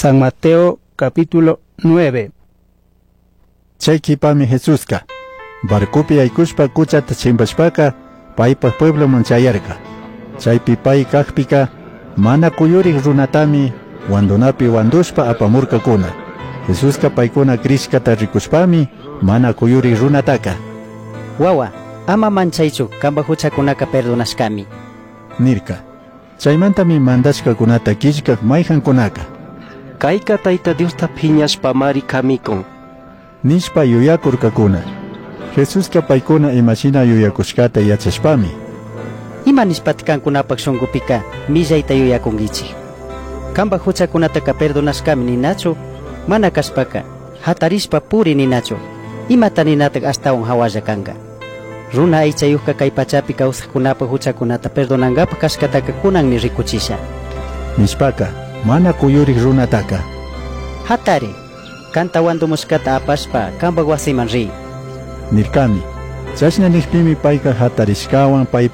San Mateo capítulo 9. Chaykipami Jesuska barcupi aykushpa kuchata chimpashpaka paypa pueblo chayarka. Chaypi pay kaqpika mana kuyurik runatami wandunapi wandushpa apamurkakuna. Jesuska paykuna krishkata rikushpami mana kuyurik runataka wawa ama manchaychu kamba huchakunaka perdonashkami nirka. Chaymantami mandashkakunata killkak mayjankunaka kayka Tayta Diosta phiñashpa mari kamikun nishpa yuyakurkakuna. Jesuska paykuna imashina yuyakushkata yachashpami ima nishpati kankunapak shunqupika millayta yuyakunkichik kamba huchakunataka perdonashkami ninachu mana kashpaka hatarishpa puri ninachu imata ninatak astawan hawalla kanka runa aychayuqqa kay pachapi kawsaqkunapak huchakunata perdonanqapa kashkataka kunanmi rikuchisha nishpaka mana kuyurik runataka hatari kanta wandumushkata apashpa kamba wasiman riy nirkami. Chashna nishpimi payka hatarishkawan pay